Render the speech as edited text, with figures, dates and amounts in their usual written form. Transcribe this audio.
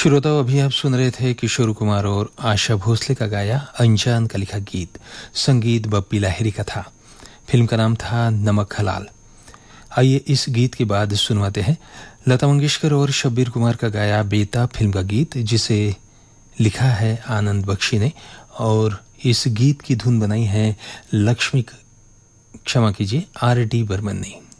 श्रोताओं, अभी आप सुन रहे थे किशोर कुमार और आशा भोसले का गाया अनजान का लिखा गीत। संगीत बप्पी लाहिरी का था। फिल्म का नाम था नमक हलाल। आइए इस गीत के बाद सुनवाते हैं लता मंगेशकर और शब्बीर कुमार का गाया बेताब फिल्म का गीत, जिसे लिखा है आनंद बख्शी ने और इस गीत की धुन बनाई है लक्ष्मी, क्षमा कीजिए, R.D. बर्मन ने।